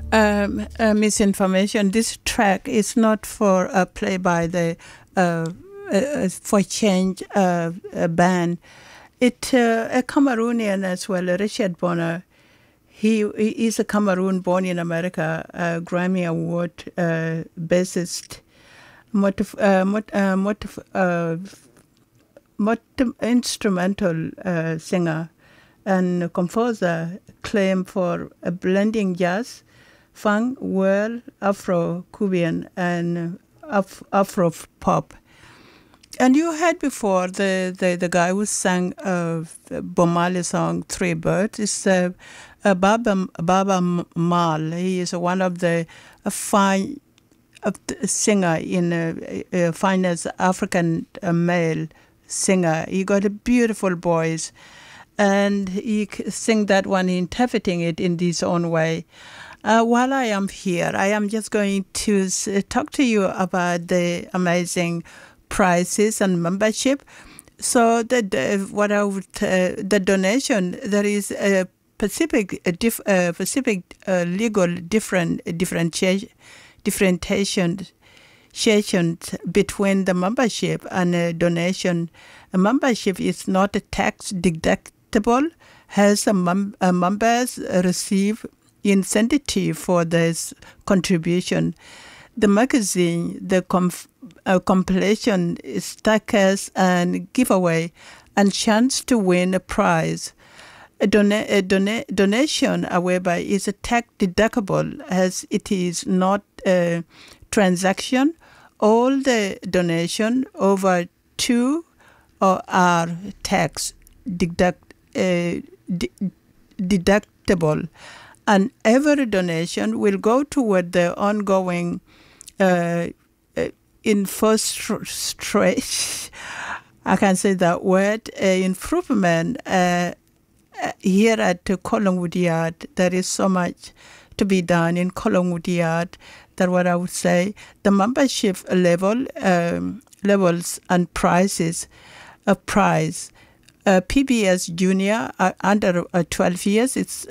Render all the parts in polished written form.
Misinformation. This track is not for a play by the for change band. It a Cameroonian as well, Richard Bonner. He is a Cameroon born in America, Grammy Award bassist, instrumental singer and composer, claimed for blending jazz, funk, world, Afro-Cuban, and Afro-pop. And you heard before the guy who sang Bob Marley song Three Birds. It's Baba Mal. He is one of the fine singer in finest African male singer. He got a beautiful voice, and he sing that one, interpreting it in his own way. While I am here, I am just going to talk to you about the amazing prices and membership. So the donation, there is a specific legal differentiation between the membership and a donation. A membership is not a tax deductible, as members receive incentive for this contribution. The magazine, the compilation, stickers, and giveaway, and chance to win a prize. A donation, however, is a tax deductible, as it is not a transaction. All the donation over two are tax deductible, and every donation will go toward the ongoing infrastructure. I can say that word, improvement here at Collingwood Yard. There is so much to be done in Collingwood Yard. That's what I would say. The membership levels and prices. A prize. PBS Junior under 12 years, it's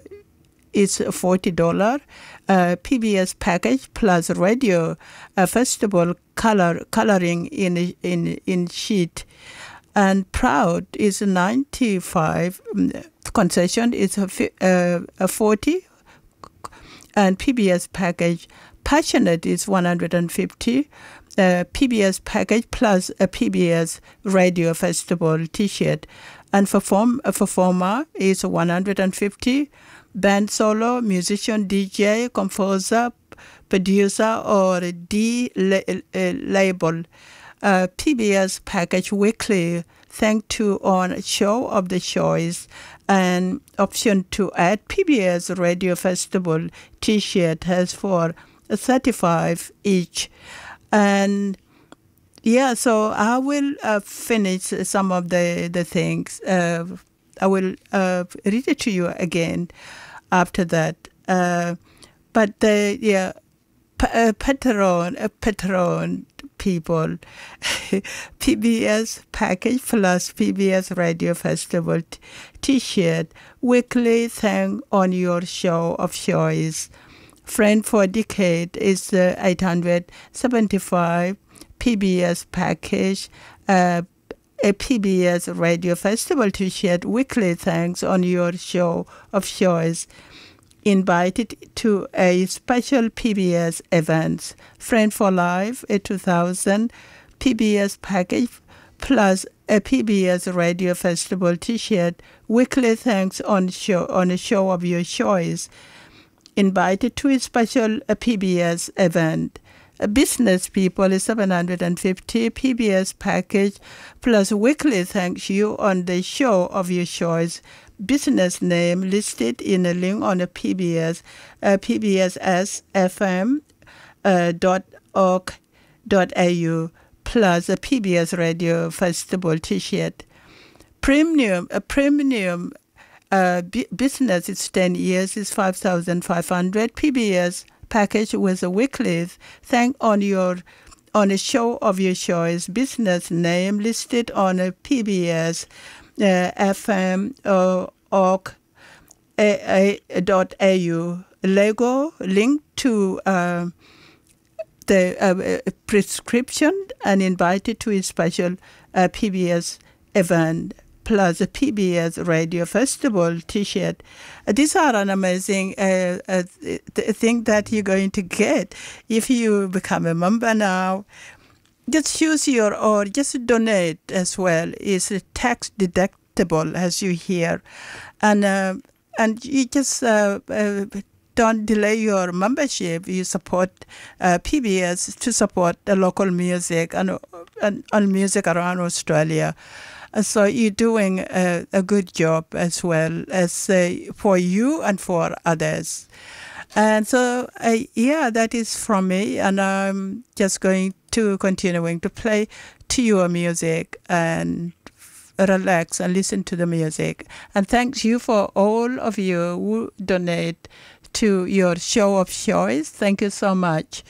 $40. PBS package plus radio festival coloring in sheet, and Proud is 95. Concession is a 40, and PBS package Passionate is 150. PBS package plus a PBS radio festival T-shirt, and performer is 150. Band solo, musician, DJ, composer, producer, or label. PBS package weekly, thanks to on show of the choice, and option to add PBS radio festival T-shirt has for 35 each. And yeah, so I will finish some of the things. I will read it to you again after that. But the Patron people, PBS package plus PBS Radio Festival T-shirt, weekly thank on your show of choice. Friend for a decade is 875. PBS package, a PBS Radio Festival T-shirt, weekly thanks on your show of choice. Invited to a special PBS event. Friend for Life, a 2000 PBS package plus a PBS Radio Festival T-shirt, weekly thanks on a show of your choice. Invited to a special PBS event. Business people is 750 PBS package plus weekly thanks you on the show of your choice. Business name listed in a link on a PBS, pbssfm.org.au plus a PBS Radio Festival T-shirt. Premium business is 10 years is 5,500 PBS package with a weekly thank on a show of your choice. Business name listed on a PBS fm.org.au Lego link to the prescription and invited to a special PBS event, plus a PBS Radio Festival T-shirt. These are an amazing thing that you're going to get if you become a member now. Just choose or just donate as well. It's tax deductible, as you hear, and you just don't delay your membership. You support PBS to support the local music and music around Australia. So you're doing a good job as well as for you and for others. And so, that is from me, and I'm just going to continuing to play to your music and relax and listen to the music. And thanks you for all of you who donate to your show of choice. Thank you so much.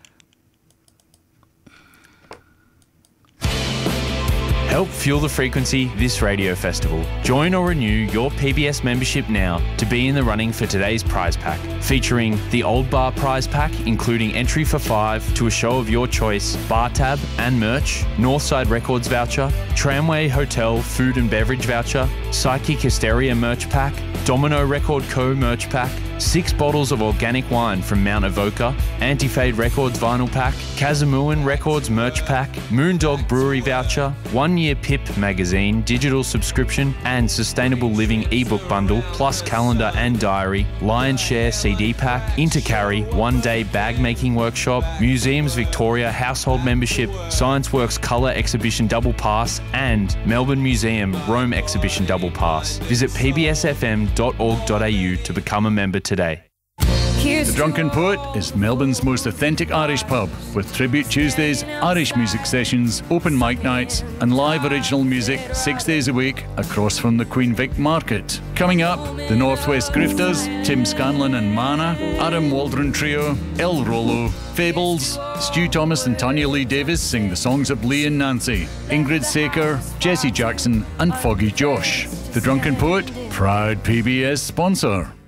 Help fuel the frequency this radio festival. Join or renew your PBS membership now to be in the running for today's prize pack, featuring the Old Bar prize pack, including entry for 5 to a show of your choice, bar tab and merch, Northside Records voucher, Tramway Hotel food and beverage voucher, Psychic Hysteria merch pack, Domino Record Co merch pack, 6 bottles of organic wine from Mount Avoca, Anti-Fade Records vinyl pack, Kazamuan Records merch pack, Moondog Brewery voucher, 1-year PIP magazine, digital subscription and sustainable living ebook bundle, plus calendar and diary, Lion's Share CD pack, Intercarry, 1-day bag making workshop, Museums Victoria household membership, Science Works Colour Exhibition double pass and Melbourne Museum Rome Exhibition double pass. Visit pbsfm.org.au to become a member today. The Drunken Poet is Melbourne's most authentic Irish pub, with Tribute Tuesdays, Irish music sessions, open mic nights and live original music 6 days a week across from the Queen Vic Market. Coming up, the Northwest Grifters, Tim Scanlon and Mana, Adam Waldron Trio, El Rolo, Fables, Stu Thomas and Tanya Lee Davis sing the songs of Lee and Nancy, Ingrid Saker, Jesse Jackson and Foggy Josh. The Drunken Poet, proud PBS sponsor.